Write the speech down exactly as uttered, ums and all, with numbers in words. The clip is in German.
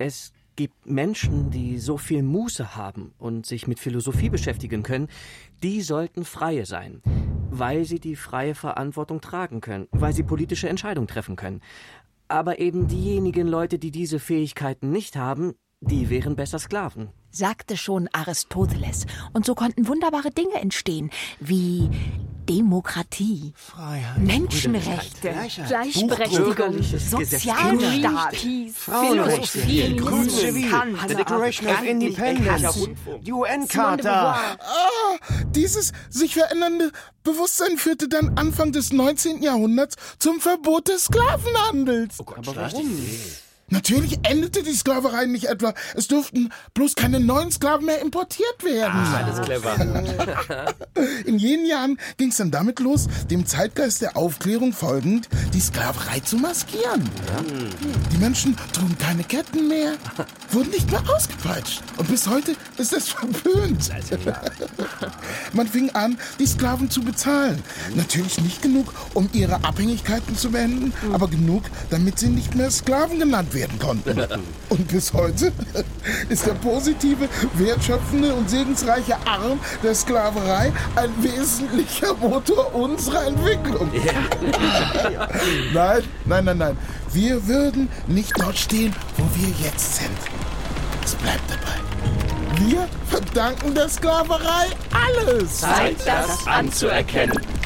Es gibt Menschen, die so viel Muße haben und sich mit Philosophie beschäftigen können, die sollten Freie sein, weil sie die freie Verantwortung tragen können, weil sie politische Entscheidungen treffen können. Aber eben diejenigen Leute, die diese Fähigkeiten nicht haben, die wären besser Sklaven. Sagte schon Aristoteles. Und so konnten wunderbare Dinge entstehen, wie Demokratie, Freiheit, Menschenrechte, Gleichheit, Gleichberechtigung, Sozialstaat, Philosophie, Philosophie, The Declaration of Independence, die U N-Charta. Ah, dieses sich verändernde Bewusstsein führte dann Anfang des neunzehnten Jahrhunderts zum Verbot des Sklavenhandels. Oh Gott, aber warum? Natürlich endete die Sklaverei nicht etwa. Es durften bloß keine neuen Sklaven mehr importiert werden. Ah, das ist clever. In jenen Jahren ging es dann damit los, dem Zeitgeist der Aufklärung folgend, die Sklaverei zu maskieren. Die Menschen trugen keine Ketten mehr, wurden nicht mehr ausgepeitscht. Und bis heute ist es verpönt. Man fing an, die Sklaven zu bezahlen. Natürlich nicht genug, um ihre Abhängigkeiten zu beenden, aber genug, damit sie nicht mehr Sklaven genannt werden konnten. Und bis heute ist der positive, wertschöpfende und segensreiche Arm der Sklaverei ein wesentlicher Motor unserer Entwicklung. Ja. Nein, nein, nein, nein. Wir würden nicht dort stehen, wo wir jetzt sind. Es bleibt dabei. Wir verdanken der Sklaverei alles. Zeit, das anzuerkennen.